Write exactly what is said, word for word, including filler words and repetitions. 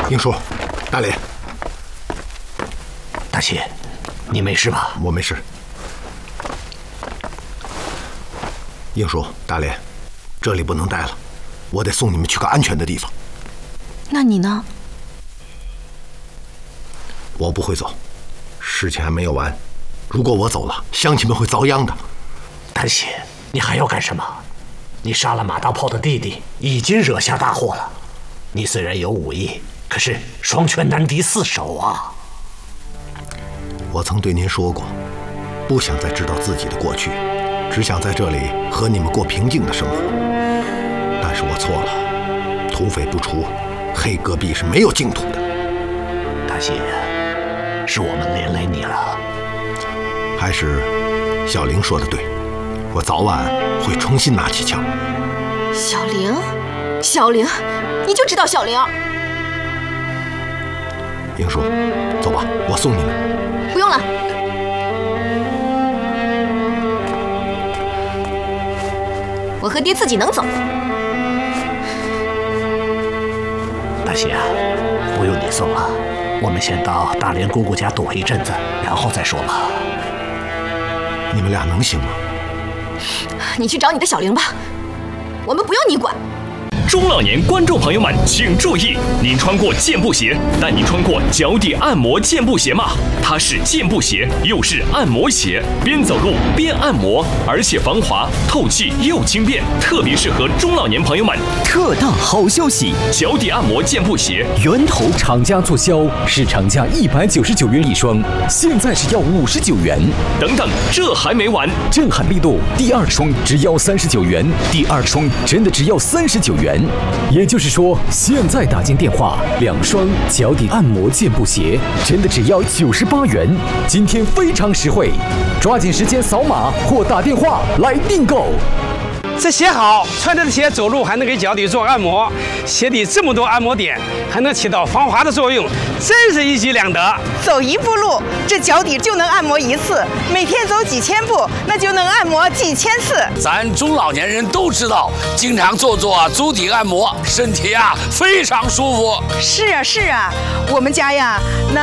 英叔，大脸， 大喜，你没事吧？ 我没事。英叔，大脸，这里不能待了，我得送你们去个安全的地方。 那你呢？ 我不会走，事情还没有完。如果我走了，乡亲们会遭殃的。 大喜，你还要干什么？你杀了马大炮的弟弟，已经惹下大祸了。你虽然有武艺，可是双拳难敌四手啊。 我曾对您说过，不想再知道自己的过去，只想在这里和你们过平静的生活。但是我错了，土匪不除，黑戈壁是没有净土的。 大喜，是我们连累你了。 还是小玲说的对，我早晚会重新拿起枪。 小玲，小玲，你就知道小玲。 英叔，走吧，我送你们。 不用了。我和爹自己能走。 大喜啊，不用你送了，我们先到大莲姑姑家躲一阵子，然后再说吧。 你们俩能行吗？ 你去找你的小玲吧，我们不用你管。 中老年观众朋友们请注意，您穿过健步鞋，但您穿过脚底按摩健步鞋吗？它是健步鞋，又是按摩鞋，边走路边按摩，而且防滑、透气又轻便，特别适合中老年朋友们。 特大好消息！ 脚底按摩健步鞋源头厂家促销，市场价一百九十九元一双，现在只要五十九元。 等等，这还没完！ 震撼力度，第二双只要三十九元，第二双真的只要三十九元。也就是说，现在打进电话，两双脚底按摩健步鞋真的只要九十八元。今天非常实惠，抓紧时间扫码或打电话来订购。 这鞋好，穿着鞋走路还能给脚底做按摩，鞋底这么多按摩点，还能起到防滑的作用，真是一举两得。 走一步路，这脚底就能按摩一次；每天走几千步，那就能按摩几千次。 咱中老年人都知道，经常做做足底按摩，身体啊非常舒服。 是啊是啊，我们家呀，那